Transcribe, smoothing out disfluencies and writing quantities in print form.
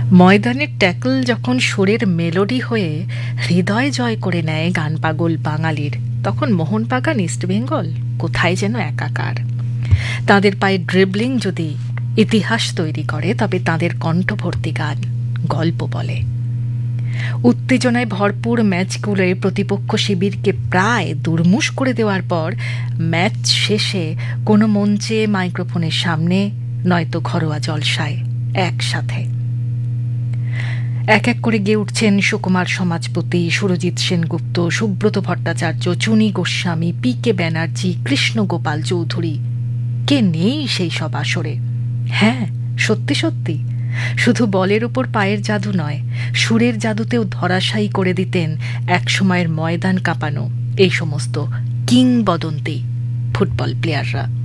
ময়দানের ট্যাকল যখন সুরের মেলোডি হয়ে হৃদয় জয় করে নেয় গান পাগল বাঙালির, তখন মোহনবাগান ইস্টবেঙ্গল কোথায় যেন একাকার। তাদের পায়ে ড্রিবলিং যদি ইতিহাস তৈরি করে, তবে তাদের কণ্ঠভর্তি গান গল্প বলে। উত্তেজনায় ভরপুর ম্যাচগুলোয় প্রতিপক্ষ শিবিরকে প্রায় দুর্মুষ করে দেওয়ার পর ম্যাচ শেষে কোনো মঞ্চে, মাইক্রোফোনের সামনে, নয়তো ঘরোয়া জলসায় একসাথে এক এক করে গেয়ে উঠছেন সুকুমার সমাজপতি, সুরজিৎ সেনগুপ্ত, সুব্রত ভট্টাচার্য, চুনি গোস্বামী, পি কে ব্যানার্জি, কৃষ্ণ গোপাল চৌধুরী। কে নেই সেই সব আসরে? হ্যাঁ, সত্যি সত্যি শুধু বলের ওপর পায়ের জাদু নয়, সুরের জাদুতেও ধরাশায়ী করে দিতেন একসময়ের ময়দান কাঁপানো এই সমস্ত কিংবদন্তি ফুটবল প্লেয়াররা।